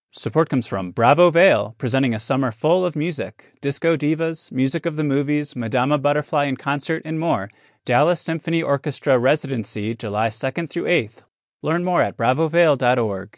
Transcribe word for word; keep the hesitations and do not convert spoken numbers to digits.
Support comes from Bravo Vale, presenting a summer full of music. Disco Divas, Music of the Movies, Madama Butterfly in concert, and more. Dallas Symphony Orchestra Residency, July second through eighth. Learn more at bravo vale dot org.